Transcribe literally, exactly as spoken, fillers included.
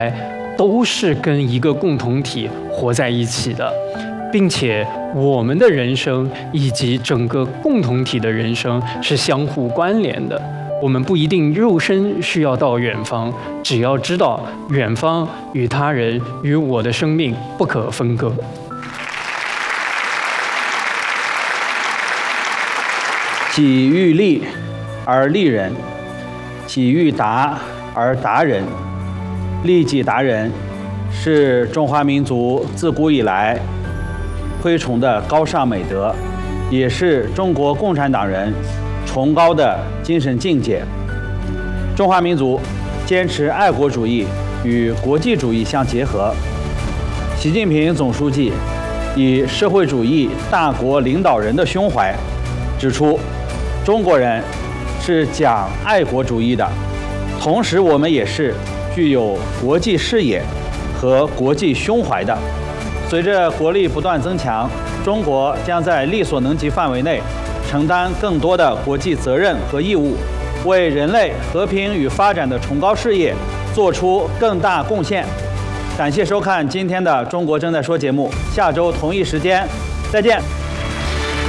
都是跟一个共同体活在一起的，并且我们的人生以及整个共同体的人生是相互关联的。我们不一定肉身需要到远方，只要知道远方与他人与我的生命不可分割。 己欲立而立人，己欲达而达人。利己达人是中华民族自古以来推崇的高尚美德，也是中国共产党人崇高的精神境界。中华民族坚持爱国主义与国际主义相结合。习近平总书记以社会主义大国领导人的胸怀，指出中国人是讲爱国主义的，同时我们也是具有国际视野和国际胸怀的。随着国力不断增强，中国将在力所能及范围内承担更多的国际责任和义务，为人类和平与发展的崇高事业做出更大贡献。感谢收看今天的《中国正在说》节目，下周同一时间再见。